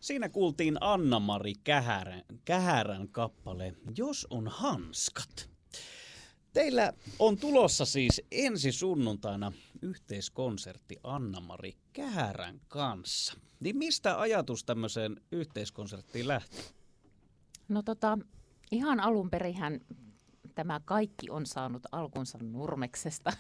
Siinä kuultiin Anna-Mari Kähärän kappale Jos on hanskat. Teillä on tulossa siis ensi sunnuntaina yhteiskonsertti Anna-Mari Kähärän kanssa. Niin mistä ajatus tämmöiseen yhteiskonserttiin lähti? No ihan alun perinhän tämä kaikki on saanut alkunsa Nurmeksesta.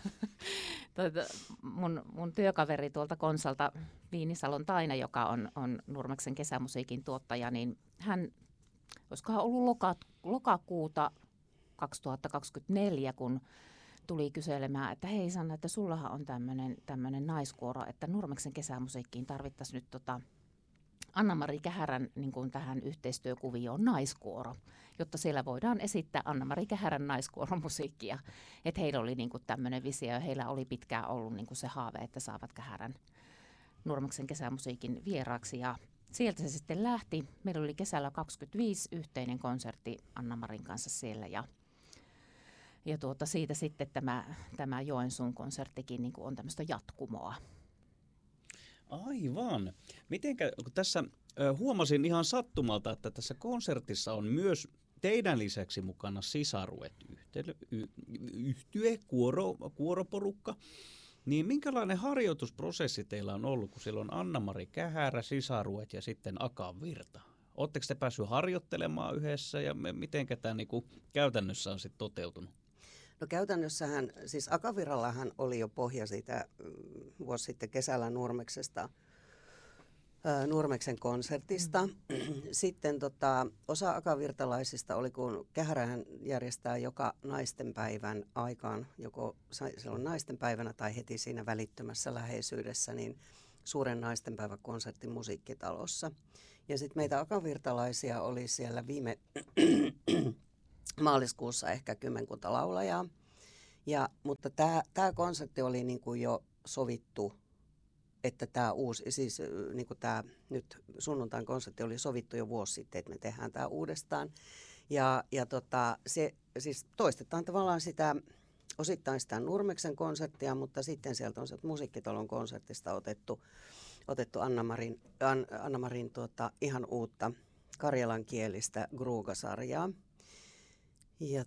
mun työkaveri tuolta Konsalta, Viinisalon Taina, joka on Nurmeksen kesämusiikin tuottaja, niin hän, olisikohan ollut lokakuuta 2024, kun tuli kyselemään, että hei Sanna, että sullahan on tämmöinen naiskuoro, että Nurmeksen kesämusiikkiin tarvittaisiin nyt Anna-Mari Kähärän niin kuin tähän yhteistyökuvioon naiskuoro, jotta siellä voidaan esittää Anna-Mari Kähärän naiskuoron musiikkia. Että heillä oli niin kuin tämmöinen visio ja heillä oli pitkään ollut niin kuin se haave, että saavat Kähärän Nurmeksen kesämusiikin vieraaksi. Ja sieltä se sitten lähti. Meillä oli kesällä 25 yhteinen konsertti Anna-Marin kanssa siellä ja siitä sitten tämä Joensuun konserttikin niin kuin on tämmöistä jatkumoa. Aivan. Mitenkä, kun tässä huomasin ihan sattumalta, että tässä konsertissa on myös teidän lisäksi mukana sisaruet, yhtye, kuoroporukka. Niin minkälainen harjoitusprosessi teillä on ollut, kun siellä on Anna-Mari Kähärä, sisaruet ja sitten Akan Virta? Oletteko te päässyt harjoittelemaan yhdessä ja mitenkä tämä niinku käytännössä on sitten toteutunut? No käytännössähän, siis Akavirallahan oli jo pohja siitä vuosi sitten kesällä Nurmeksen konsertista. Sitten osa akavirtalaisista oli, kun Kähärähän järjestää joka naistenpäivän aikaan, joko silloin naistenpäivänä tai heti siinä välittömässä läheisyydessä, niin suuren naistenpäiväkonsertin musiikkitalossa. Ja sitten meitä akavirtalaisia oli siellä viime maaliskuussa ehkä 10 laulajaa. Mutta tämä konsertti oli niin kuin jo sovittu, että tämä uusi, siis niin kuin tämä nyt sunnuntain konsertti oli sovittu jo vuosi sitten, että me tehdään tämä uudestaan. Se siis toistetaan tavallaan osittain sitä Nurmeksen konserttia, mutta sitten sieltä on sieltä musiikkitalon konsertista otettu Anna-Marin ihan uutta karjalankielistä Gruuga-sarjaa. Ja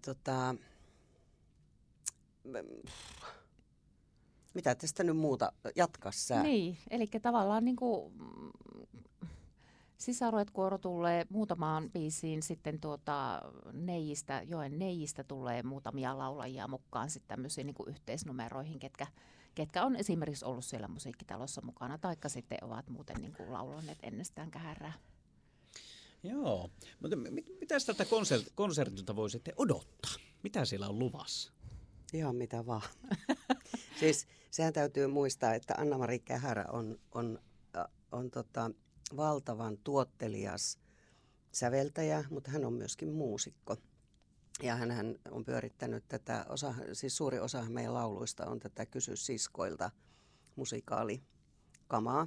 mitä tästä nyt muuta jatkaa sä? Niin, eli tavallaan niin kuin sisaruet-kuoro tulee muutamaan biisiin, sitten Joen Neijistä tulee muutamia laulajia mukaan sitten tämmöisiin niin kuin yhteisnumeroihin, ketkä on esimerkiksi ollut siellä musiikkitalossa mukana, taikka sitten ovat muuten niin kuin laulanneet ennestään Kähärää. Joo, mutta mitä tältä konsertilta voi sitten odottaa? Mitä siellä on luvassa? Ihan mitä vaan. Siis sehän täytyy muistaa, että Anna-Mari Kähärä on valtavan tuottelias säveltäjä, mutta hän on myöskin muusikko. Ja hän on pyörittänyt siis suuri osa meidän lauluista on tätä Kysy siskoilta musikaalikamaa.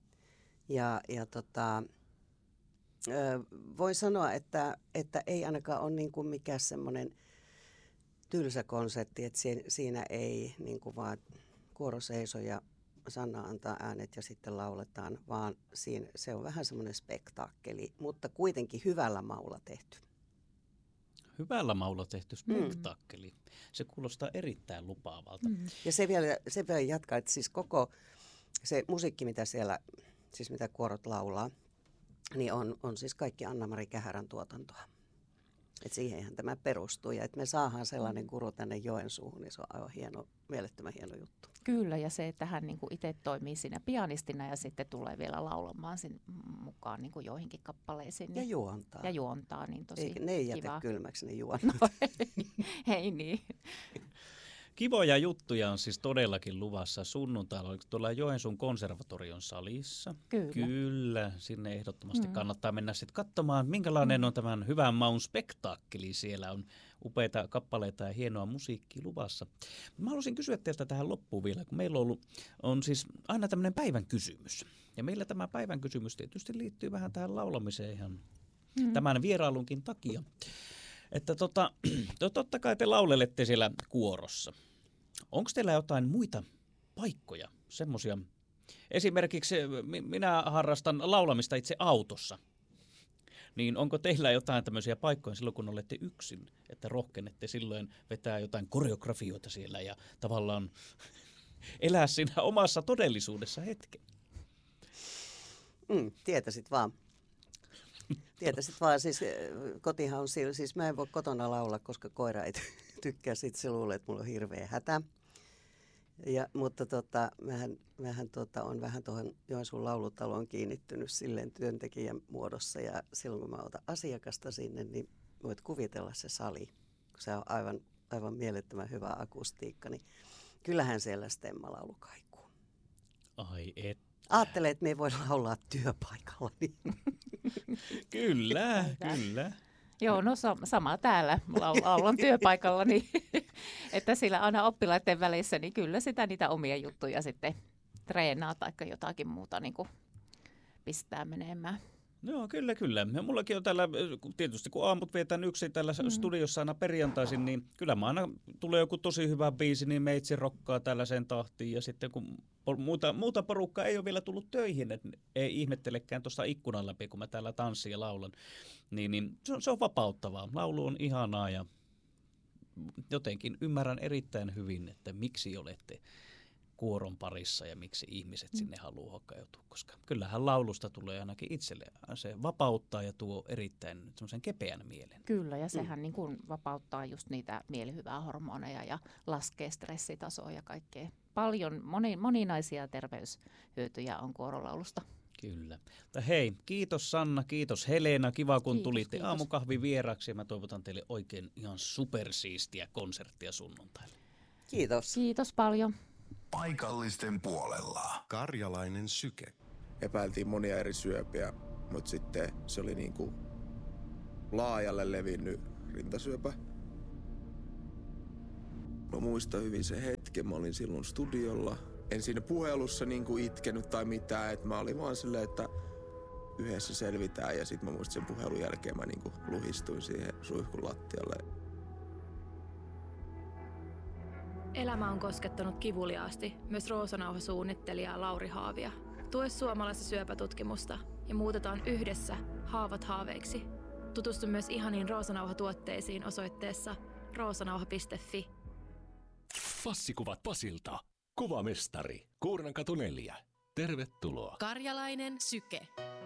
Voi sanoa, että ei ainakaan ole niin kuin mikään semmoinen tylsä konsertti, että siinä ei niin kuin vaan kuoro seisoo ja Sanna antaa äänet ja sitten lauletaan, vaan se on vähän semmoinen spektaakkeli, mutta kuitenkin hyvällä maulla tehty. Hyvällä maulla tehty spektaakkeli. Se kuulostaa erittäin lupaavalta. Ja se vielä jatkaa, että siis koko se musiikki, mitä siellä, siis mitä kuorot laulaa, niin on siis kaikki Anna-Mari Kähärän tuotantoa. Et siihenhän tämä perustuu ja että me saadaan sellainen guru tänne Joensuuhun, niin se on aivan mielettömän hieno juttu. Kyllä, ja se, että hän niin kuin itse toimii siinä pianistina ja sitten tulee vielä laulamaan sen mukaan niin kuin joihinkin kappaleisiin. Ja juontaa. Ja juontaa, niin tosi kiva. Ne ei jätä kylmäksi, ne juontaa. No, hei niin. Kivoja juttuja on siis todellakin luvassa sunnuntaina. Oliko tuolla Joensuun konservatorion salissa? Kyllä, sinne ehdottomasti kannattaa mennä sitten katsomaan, minkälainen on tämän hyvän maun spektaakkeli. Siellä on upeita kappaleita ja hienoa musiikkia luvassa. Mä haluaisin kysyä teiltä tähän loppuun vielä, kun meillä on siis aina tämmöinen päivän kysymys. Ja meillä tämä päivän kysymys tietysti liittyy vähän tähän laulamiseen ihan tämän vierailunkin takia. Että totta kai te laulelette siellä kuorossa. Onko teillä jotain muita paikkoja, semmoisia, Esimerkiksi minä harrastan laulamista itse autossa. Niin onko teillä jotain tämmöisiä paikkoja silloin, kun olette yksin, että rohkenette silloin vetää jotain koreografioita siellä ja tavallaan elää siinä omassa todellisuudessa hetken? Tietäisit vaan. Siis kotihan on siis mä en voi kotona laulaa, koska koira ei tykkää siitä, se luulee, että mulla on hirveä hätä. Mutta mähän on vähän tuohon Joensuun laulutaloon kiinnittynyt silleen työntekijän muodossa ja silloin kun mä otan asiakasta sinne, niin voit kuvitella se sali, kun se on aivan mielettömän hyvä akustiikka, niin kyllähän siellä stemmalaulu kaikuu. Ai et. Ajattele, että me ei voi laulaa työpaikalla. Niin. Kyllä. Joo, no sama täällä. Laulan työpaikalla, niin, että sillä aina oppilaiden välissä, niin kyllä sitä niitä omia juttuja sitten treenaa tai jotakin muuta niin kuin pistää menemään. Joo, kyllä. Ja mullakin on täällä, tietysti kun aamut vietän yksin täällä studiossa aina perjantaisin, niin kyllä mä aina tulee joku tosi hyvä biisi, niin meitsi rokkaa tällaiseen tahtiin. Ja sitten kun muuta porukkaa ei ole vielä tullut töihin, että ei ihmettelekään tuosta ikkunan läpi, kun mä täällä tanssin ja laulan, niin se on vapauttavaa. Laulu on ihanaa ja jotenkin ymmärrän erittäin hyvin, että miksi olette kuoron parissa ja miksi ihmiset sinne haluaa hakeutua, koska kyllähän laulusta tulee ainakin itselle. Se vapauttaa ja tuo erittäin semmoisen kepeän mielen. Kyllä, ja sehän niin kuin vapauttaa just niitä mielihyvää hormoneja ja laskee stressitasoa ja kaikkea. Paljon moninaisia terveyshyötyjä on kuorolaulusta. Kyllä. Mutta hei, kiitos Sanna, kiitos Helena. Kiva kun tulitte aamukahvin vieraksi ja mä toivotan teille oikein ihan supersiistiä konserttia sunnuntaille. Kiitos. Kiitos paljon. Paikallisten puolella. Karjalainen syke. Epäiltiin monia eri syöpiä, mutta sitten se oli niinku laajalle levinnyt rintasyöpä. Mä muistan hyvin sen hetken, mä olin silloin studiolla. En siinä puhelussa niinku itkenyt tai mitään, että mä olin vaan silleen, että yhdessä selvitään. Ja sit mä muistin sen puhelun jälkeen mä niinku luhistuin siihen suihkun lattialle. Elämä on koskettanut kivuliaasti myös Roosanauha-suunnittelija Lauri Haavia. Tue suomalaista syöpätutkimusta ja muutetaan yhdessä haavat haaveiksi. Tutustu myös ihaniin Roosanauha-tuotteisiin osoitteessa roosanauha.fi. Fassikuvat Pasilta. Kuvamestari. Kuurnankatu 4. Tervetuloa. Karjalainen syke.